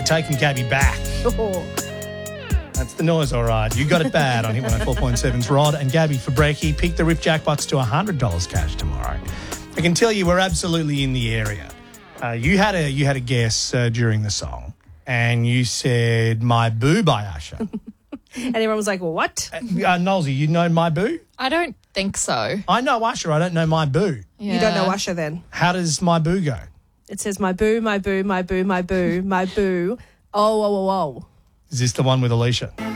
taking Gabby back. Oh. That's the noise, all right. You got it bad on Hit 104.7's Rod and Gabby for brekkie. Pick the Rip Jackpots to $100 cash tomorrow. I can tell you we're absolutely in the area. You had a guess during the song, and you said My Boo by Usher. And everyone was like, well, what? Nolsey, you know My Boo? I don't think so. I know Usher, I don't know My Boo. Yeah. You don't know Usher then. How does My Boo go? It says, my boo, my boo, my boo, my boo, my boo. Oh, oh, oh, oh. Is this the one with Alicia?